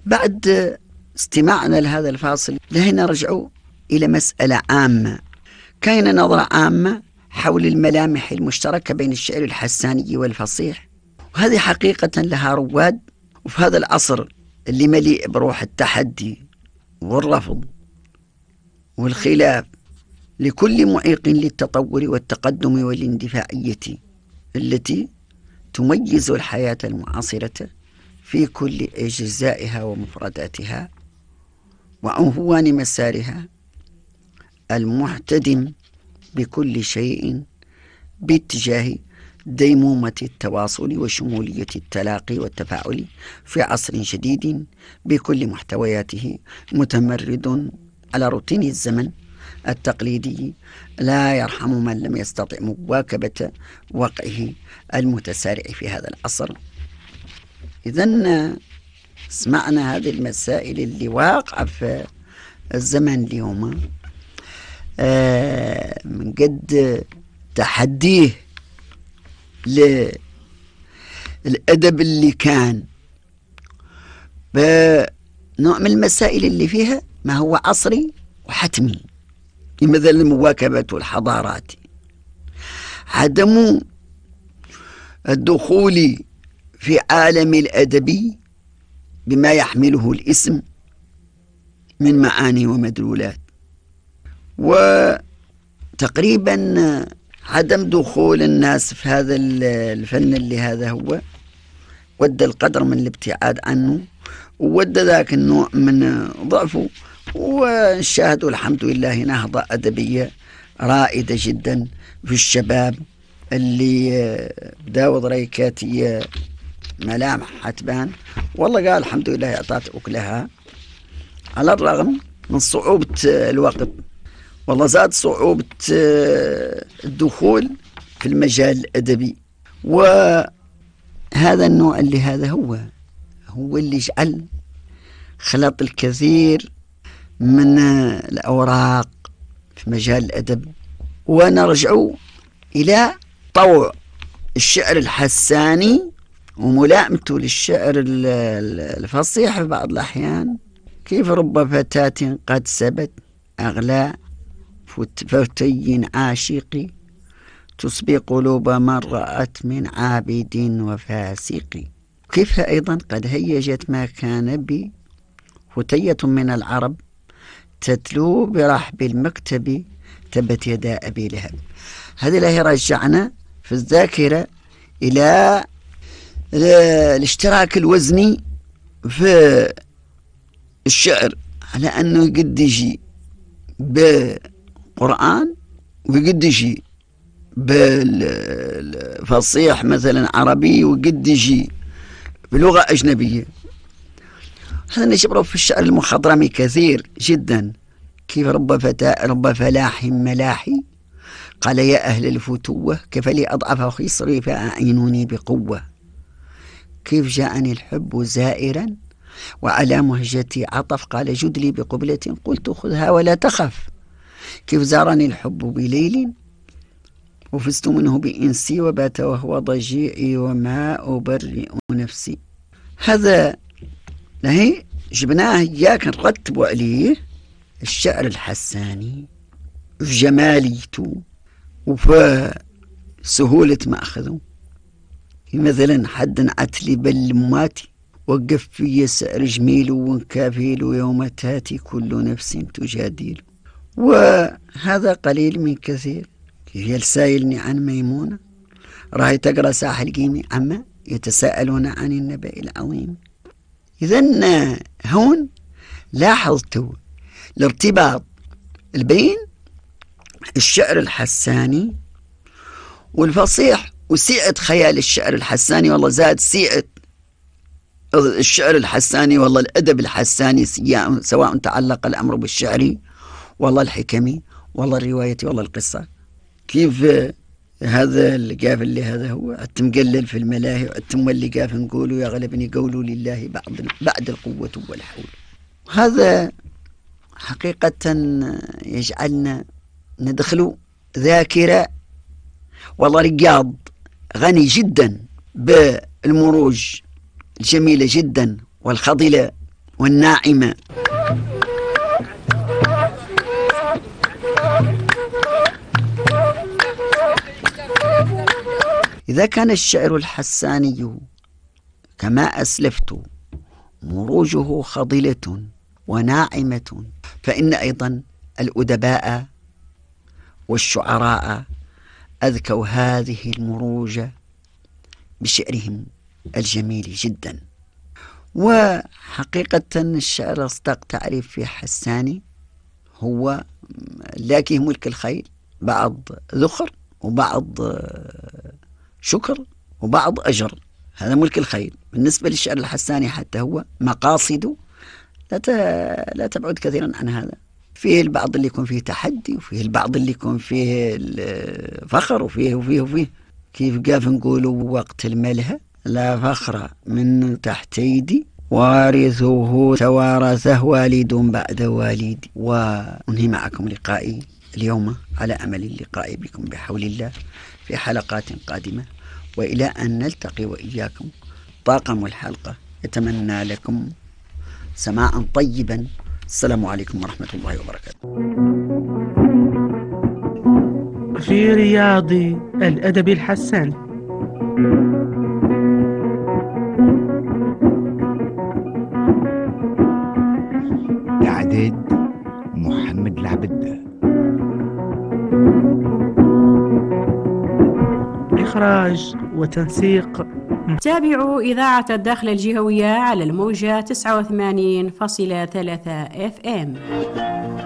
بعد استماعنا لهذا الفاصل لهنا نرجع إلى مسألة عامة. كاين نظرة عامة حول الملامح المشتركة بين الشعر الحساني والفصيح، وهذه حقيقة لها رواد. وفي هذا العصر اللي مليء بروح التحدي والرفض والخلاف لكل معيق للتطور والتقدم والاندفاعية التي تميز الحياة المعاصرة في كل أجزائها ومفرداتها وعنفوان مسارها المحتدم بكل شيء باتجاه ديمومة التواصل وشمولية التلاقي والتفاعل في عصر جديد بكل محتوياته، متمرد على روتين الزمن التقليدي لا يرحم من لم يستطع مواكبة وقعه المتسارع في هذا العصر. إذن سمعنا هذه المسائل اللي واقعة في الزمن اليوم من قد تحديه للأدب اللي كان بنوع من المسائل اللي فيها ما هو عصري وحتمي، مثل مواكبة الحضارات، عدم الدخول في عالم الأدب بما يحمله الاسم من معاني ومدلولات، وتقريبا عدم دخول الناس في هذا الفن اللي هذا هو ودى القدر من الابتعاد عنه وودى ذاك النوع من ضعفه. ونشاهد الحمد لله نهضة أدبية رائدة جدا في الشباب اللي بداوا ضريكاتية ملامح حتبان، والله قال الحمد لله أعطت أكلها على الرغم من صعوبة الوقت، والله زاد صعوبة الدخول في المجال الأدبي. وهذا النوع اللي هذا هو اللي جعل خلط الكثير من الأوراق في مجال الأدب. ونرجع إلى طوع الشعر الحساني وملائمته للشعر الفصيح في بعض الأحيان، كيف رب فتاة قد سبت أغلى فتي عاشق تسبي قلوب من رأت من عابد وفاسق، كيف أيضا قد هيجت ما كان بي فتية من العرب تتلو برحب المكتب تبت يدا أبي لهب. هذه له رجعنا في الذاكرة إلى الاشتراك الوزني في الشعر، على أنه قد يجي بقرآن وقد يجي بالفصيح مثلا عربي وقد يجي بلغة أجنبية. هذا نجبره في الشعر المخضرمي كثير جدا، كيف رب فلاح ملاحي قال يا أهل الفتوة كيف لي أضعف خصري فأعينوني بقوة، كيف جاءني الحب زائرا وعلى مهجتي عطف قال جد لي بقبلة قلت خذها ولا تخف، كيف زارني الحب بليل وفزت منه بإنسي وبات وهو ضجيعي وما أبرئ نفسي. هذا نهي جبناه إياك نرتب عليه الشعر الحساني في جماليته وفي سهولة مأخذه. مثلا حد عتلي بالماتي وقف في سعر جميل وانكافيل يوم تاتي كل نفس تجادل، وهذا قليل من كثير. كيف يسائلني عن ميمونة راهي تقرأ ساحل قيمي عما يتساءلون عن النبأ العظيم. إذن هون لاحظت الارتباط بين الشعر الحساني والفصيح وسعة خيال الشعر الحساني. والله زاد سعة الشعر الحساني، والله الأدب الحساني سواء تعلق الأمر بالشعري والله الحكمي والله الرواية والله القصة. كيف هذا القاف اللي هذا هو التمقلل في الملاهي والتمولي قاف نقولوا يغلبني قولوا لله بعد القوة والحول. هذا حقيقة يجعلنا ندخل ذاكرة والله رياض غني جدا بالمروج الجميلة جدا والخضلة والناعمة. إذا كان الشعر الحساني كما أسلفت مروجه خضلة وناعمة، فإن أيضا الأدباء والشعراء أذكوا هذه المروج بشعرهم الجميل جدا. وحقيقة الشعر أصدق تعريف في حساني هو لاكيه ملك الخيل، بعض ذخر وبعض شكر وبعض أجر، هذا ملك الخيل. بالنسبة للشعر الحساني حتى هو مقاصده لا تبعد كثيرا عن هذا، فيه البعض اللي يكون فيه تحدي، وفيه البعض اللي يكون فيه الفخر، وفيه كيف قاف نقولوا وقت الملهى: لا فخر من تحت يدي وارثه توارثه والد بعد والدي. وأنهي معكم لقائي اليوم على أمل اللقاء بكم بحول الله في حلقات قادمة، وإلى أن نلتقي وإياكم طاقم الحلقة يتمنى لكم سماعا طيبا. السلام عليكم ورحمة الله وبركاته. في رياض الأدب الحساني. إعداد محمد العبد، إخراج وتنسيق. تابعوا إذاعة الداخل الجهوية على الموجة 89.3 FM.